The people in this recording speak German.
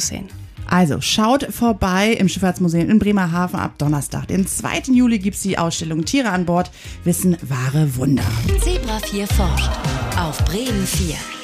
sehen. Also schaut vorbei im Schifffahrtsmuseum in Bremerhaven ab Donnerstag. Den 2. Juli gibt es die Ausstellung Tiere an Bord, Wissen, wahre Wunder. Zebra 4 forscht auf Bremen 4.